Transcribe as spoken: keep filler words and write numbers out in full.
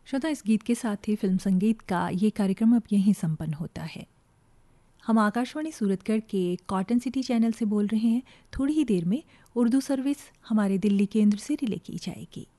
श्रोता, इस गीत के साथ ही फिल्म संगीत का ये कार्यक्रम अब यहीं संपन्न होता है। हम आकाशवाणी सूरतगढ़ के कॉटन सिटी चैनल से बोल रहे हैं। थोड़ी ही देर में उर्दू सर्विस हमारे दिल्ली केंद्र से रिले की जाएगी।